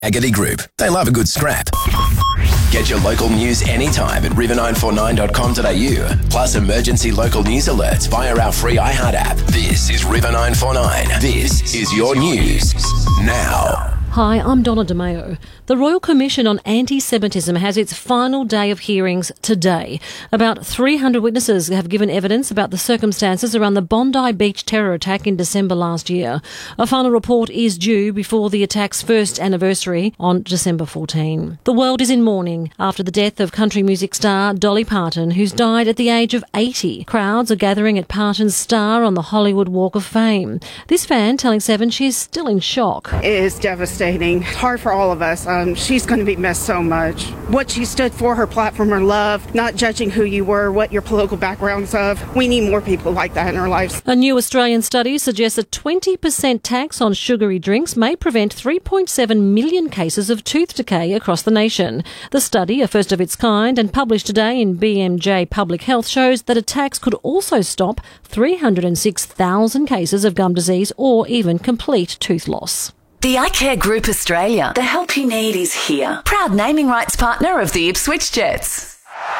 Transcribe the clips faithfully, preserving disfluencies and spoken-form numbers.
Agony Group. They love a good scrap. Get your local news anytime at river nine four nine dot com dot a u. Plus emergency local news alerts via our free iHeart app. This is River nine four nine. This is your news now. Hi, I'm Donna DeMeo. The Royal Commission on Anti-Semitism has its final day of hearings today. About three hundred witnesses have given evidence about the circumstances around the Bondi Beach terror attack in December last year. A final report is due before the attack's first anniversary on December fourteenth. The world is in mourning after the death of country music star Dolly Parton, who's died at the age of eighty. Crowds are gathering at Parton's star on the Hollywood Walk of Fame. This fan telling Seven she's still in shock. It is devastating. It's hard for all of us. Um, she's going to be missed so much. What she stood for, her platform, her love, not judging who you were, what your political background's of. We need more people like that in our lives. A new Australian study suggests a twenty percent tax on sugary drinks may prevent three point seven million cases of tooth decay across the nation. The study, a first of its kind and published today in B M J Public Health, shows that a tax could also stop three hundred six thousand cases of gum disease or even complete tooth loss. The iCare Group Australia. The help you need is here. Proud naming rights partner of the Ipswich Jets.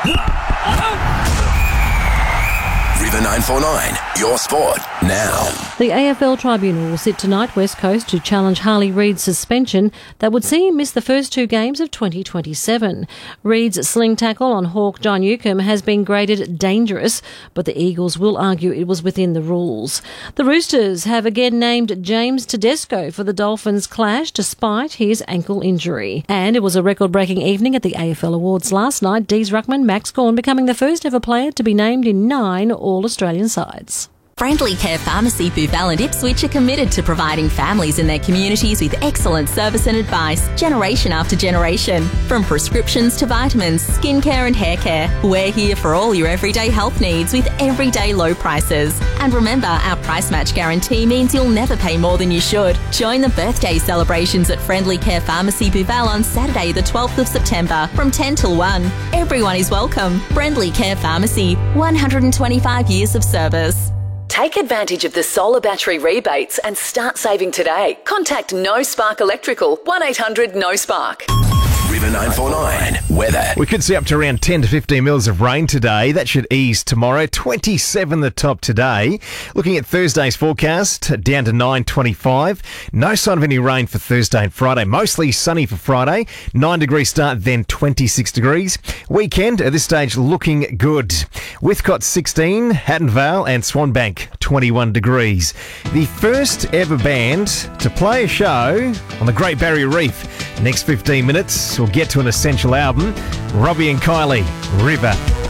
River nine four nine, your sport now. The A F L Tribunal will sit tonight West Coast to challenge Harley Reid's suspension that would see him miss the first two games of twenty twenty-seven. Reid's sling tackle on Hawk John Newcombe has been graded dangerous, but the Eagles will argue it was within the rules. The Roosters have again named James Tedesco for the Dolphins' clash despite his ankle injury. And it was a record-breaking evening at the A F L Awards last night. Dees Ruckman, Max Gawn becoming the first ever player to be named in nine All-Australian sides. Friendly Care Pharmacy, Booval and Ipswich are committed to providing families in their communities with excellent service and advice, generation after generation. From prescriptions to vitamins, skincare and hair care, we're here for all your everyday health needs with everyday low prices. And remember, our price match guarantee means you'll never pay more than you should. Join the birthday celebrations at Friendly Care Pharmacy, Booval on Saturday the twelfth of September from ten till one. Everyone is welcome. Friendly Care Pharmacy, one hundred twenty-five years of service. Take advantage of the solar battery rebates and start saving today. Contact No Spark Electrical, one eight hundred no spark. River nine four nine, weather. We could see up to around ten to fifteen mils of rain today. That should ease tomorrow. twenty-seven the top today. Looking at Thursday's forecast, down to nine twenty-five. No sign of any rain for Thursday and Friday. Mostly sunny for Friday. nine degree start, then twenty-six degrees. Weekend, at this stage, looking good. Whithcott sixteen, Hatton Vale and Swanbank twenty-one degrees. The first ever band to play a show on the Great Barrier Reef. Next fifteen minutes, we'll get to an essential album. Robbie and Kylie, River.